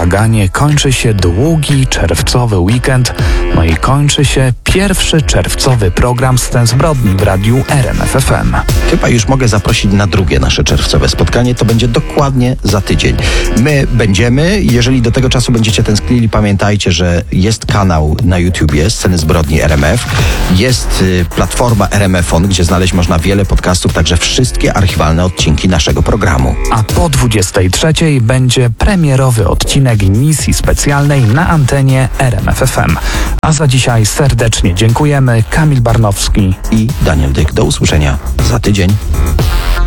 bałaganie kończy się długi czerwcowy weekend, no i kończy się pierwszy czerwcowy program Scen zbrodni w radiu RMF FM. Chyba już mogę zaprosić na drugie nasze czerwcowe spotkanie. To będzie dokładnie za tydzień. My będziemy, jeżeli do tego czasu będziecie tęsknili, pamiętajcie, że jest kanał na YouTubie Sceny zbrodni RMF. Jest platforma RMF-on, gdzie znaleźć można wiele podcastów, także wszystkie archiwalne odcinki naszego programu. A po 23:00 będzie premierowy odcinek misji specjalnej na antenie RMF FM. A za dzisiaj serdecznie dziękujemy. Kamil Barnowski i Daniel Dyk. Do usłyszenia za tydzień.